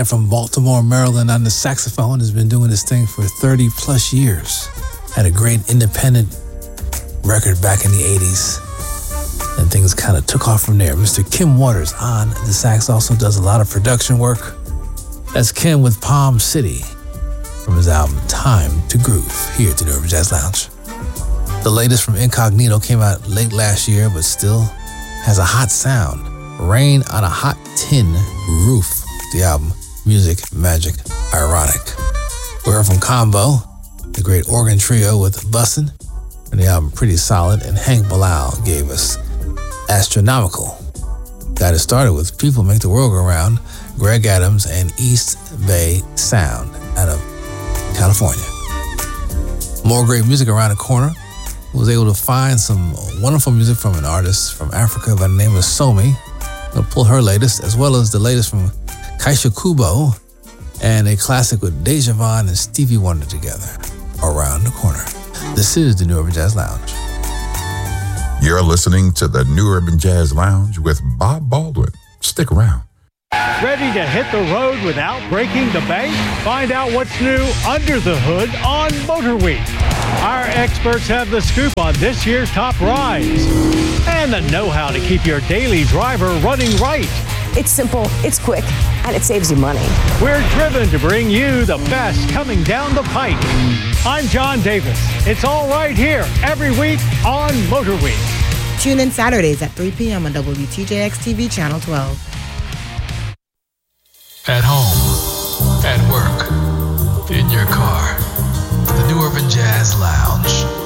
And from Baltimore, Maryland on the saxophone, has been doing this thing for 30 plus years. Had a great independent record back in the 80s. And things kind of took off from there. Mr. Kim Waters on the sax also does a lot of production work. That's Kim with Palm City from his album Time to Groove here at the New Urban Jazz Lounge. The latest from Incognito came out late last year, but still has a hot sound. Rain on a Hot Tin Roof, the album Music Magic Ironic. We heard from Combo, the great organ trio with Bussin', and the album Pretty Solid, and Hank Bilal gave us Astronomical. Got it started with People Make the World Go Round, Greg Adams, and East Bay Sound out of California. More great music around the corner. Was able to find some wonderful music from an artist from Africa by the name of Somi. I'm going to pull her latest, as well as the latest from Kaisha Kubo, and a classic with Deja Vaughn and Stevie Wonder together, Around the Corner. This is the New Urban Jazz Lounge. You're listening to the New Urban Jazz Lounge with Bob Baldwin. Stick around. Ready to hit the road without breaking the bank? Find out what's new under the hood on Motor Week. Our experts have the scoop on this year's top rides and the know-how to keep your daily driver running right. It's simple, it's quick, and it saves you money. We're driven to bring you the best coming down the pike. I'm John Davis. It's all right here every week on Motor Week. Tune in Saturdays at 3 p.m. on WTJX TV Channel 12. At home, at work, in your car, the New Urban Jazz Lounge.